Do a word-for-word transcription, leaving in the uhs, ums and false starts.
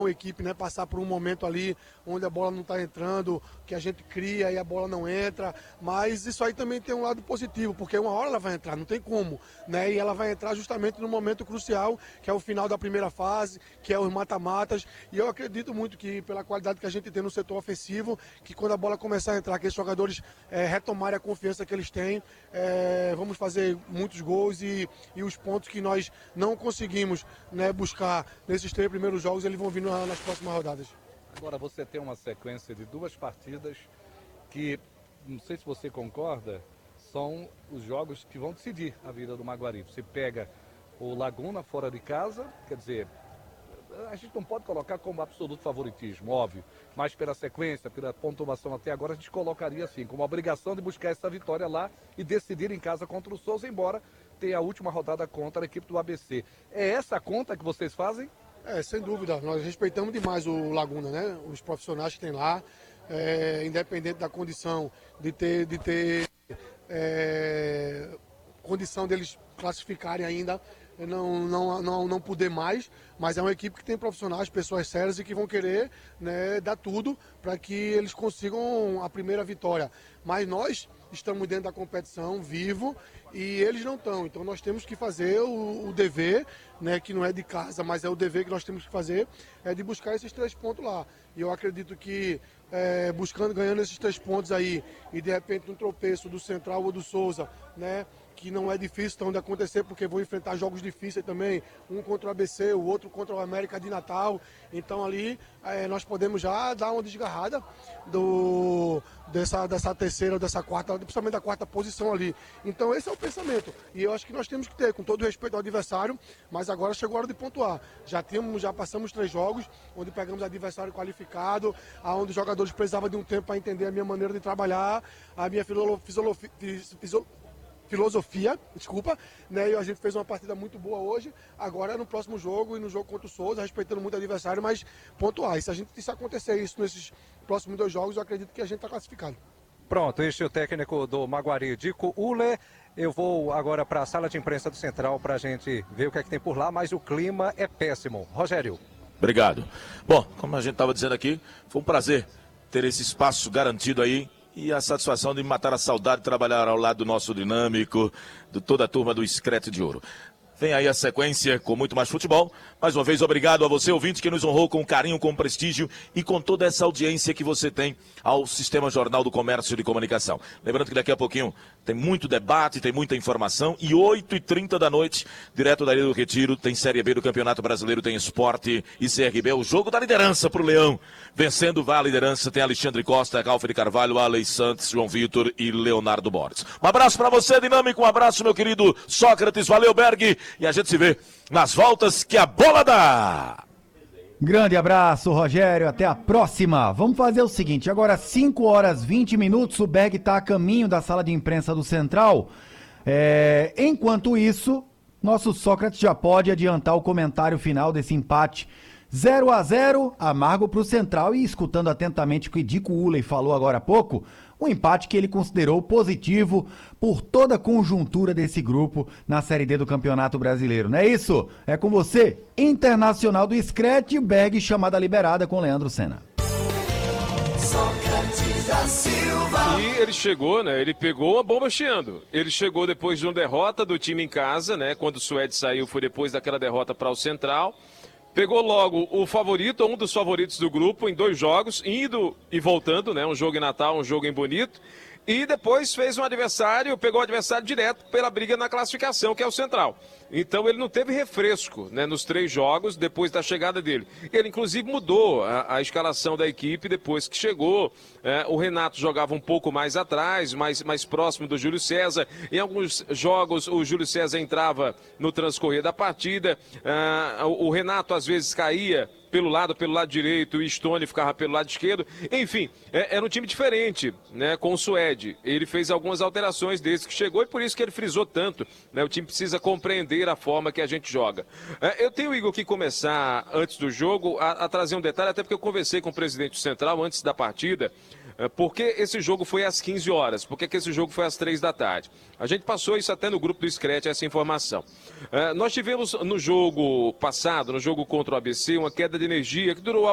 a equipe, né, passar por um momento ali onde a bola não está entrando, que a gente cria e a bola não entra, mas isso aí também tem um lado positivo, porque uma hora ela vai entrar, não tem como, né, e ela vai entrar justamente no momento crucial, que é o final da primeira fase, que é os mata-matas, e eu acredito muito que pela qualidade que a gente tem no setor ofensivo, que quando a bola começar a entrar, que os jogadores é, retomarem a confiança que eles têm, é, vamos fazer muitos gols e, e os pontos que nós não conseguimos, né, buscar nesses três primeiros jogos, eles vão vir no nas próximas rodadas. Agora você tem uma sequência de duas partidas que, não sei se você concorda, são os jogos que vão decidir a vida do Maguari. Você pega o Laguna fora de casa, quer dizer, a gente não pode colocar como absoluto favoritismo, óbvio, mas pela sequência, pela pontuação até agora, a gente colocaria assim, como obrigação de buscar essa vitória lá e decidir em casa contra o Souza, embora tenha a última rodada contra a equipe do A B C. É essa a conta que vocês fazem? É, sem dúvida, nós respeitamos demais o Laguna, né? Os profissionais que tem lá, é, independente da condição de ter, de ter é, condição deles classificarem ainda, não, não, não, não poder mais, mas é uma equipe que tem profissionais, pessoas sérias e que vão querer, né, dar tudo para que eles consigam a primeira vitória. Mas nós estamos dentro da competição, vivo, e eles não estão. Então nós temos que fazer o, o dever, né, que não é de casa, mas é o dever que nós temos que fazer, é de buscar esses três pontos lá. E eu acredito que é, buscando, ganhando esses três pontos aí, e de repente um tropeço do Central ou do Souza, né, que não é difícil então, de acontecer, porque vão enfrentar jogos difíceis também, um contra o A B C, o outro contra o América de Natal. Então ali é, nós podemos já dar uma desgarrada do, dessa, dessa terceira, dessa quarta, principalmente da quarta posição ali. Então esse é o pensamento. E eu acho que nós temos que ter, com todo respeito ao adversário, mas agora chegou a hora de pontuar. Já, temos, já passamos três jogos, onde pegamos adversário qualificado, onde os jogadores precisavam de um tempo para entender a minha maneira de trabalhar, a minha filosofia, filosofia, desculpa, né? E a gente fez uma partida muito boa hoje. Agora no próximo jogo e no jogo contra o Souza, respeitando muito o adversário, mas pontuar. E se a gente se acontecer isso nesses próximos dois jogos, eu acredito que a gente está classificado. Pronto, este é o técnico do Maguari, Dico Uller. Eu vou agora para a sala de imprensa do Central para a gente ver o que é que tem por lá, mas o clima é péssimo. Rogério. Obrigado. Bom, como a gente estava dizendo aqui, foi um prazer ter esse espaço garantido aí. E a satisfação de matar a saudade de trabalhar ao lado do nosso dinâmico, de toda a turma do Screte de Ouro. Vem aí a sequência com muito mais futebol. Mais uma vez, obrigado a você, ouvinte, que nos honrou com carinho, com prestígio e com toda essa audiência que você tem ao Sistema Jornal do Comércio de Comunicação. Lembrando que daqui a pouquinho tem muito debate, tem muita informação. E oito e trinta da noite, direto da Ilha do Retiro, tem Série B do Campeonato Brasileiro, tem Esporte e C R B. O jogo da liderança para o Leão. Vencendo vai a liderança, tem Alexandre Costa, Ralf de Carvalho, Alei Santos, João Vitor e Leonardo Borges. Um abraço para você, Dinâmico. Um abraço, meu querido Sócrates. Valeu, Berg. E a gente se vê nas voltas que a bola dá. Grande abraço, Rogério. Até a próxima. Vamos fazer o seguinte, agora cinco horas e vinte minutos, o Berg está a caminho da sala de imprensa do Central. É... Enquanto isso, nosso Sócrates já pode adiantar o comentário final desse empate zero a zero, amargo para o Central, e escutando atentamente o que Dico Uller falou agora há pouco, um empate que ele considerou positivo por toda a conjuntura desse grupo na Série D do Campeonato Brasileiro. Não é isso? É com você, Internacional do Screte, Berg, chamada liberada com Leandro Senna. Sócrates da Silva. E ele chegou, né? Ele pegou a bomba chiando. Ele chegou depois de uma derrota do time em casa, né? Quando o Suede saiu, foi depois daquela derrota para o Central. Pegou logo o favorito, um dos favoritos do grupo, em dois jogos, indo e voltando, né? Um jogo em Natal, um jogo em Bonito. E depois fez um adversário, pegou o adversário direto pela briga na classificação, que é o Central. Então ele não teve refresco, né, nos três jogos depois da chegada dele. Ele inclusive mudou a, a escalação da equipe depois que chegou. É, o Renato jogava um pouco mais atrás, mais, mais próximo do Júlio César. Em alguns jogos o Júlio César entrava no transcorrer da partida. É, o, o Renato às vezes caía pelo lado, pelo lado direito, e Stone ficava pelo lado esquerdo. Enfim, é, era um time diferente, né, com o Suede. Ele fez algumas alterações desde que chegou e por isso que ele frisou tanto, né, o time precisa compreender a forma que a gente joga. É, eu tenho, Igor, que começar antes do jogo a, a trazer um detalhe, até porque eu conversei com o presidente do Central antes da partida. É, por que esse jogo foi às quinze horas? Por que, que esse jogo foi às três da tarde? A gente passou isso até no grupo do Scratch, essa informação. É, nós tivemos no jogo passado, no jogo contra o A B C, uma queda de energia que durou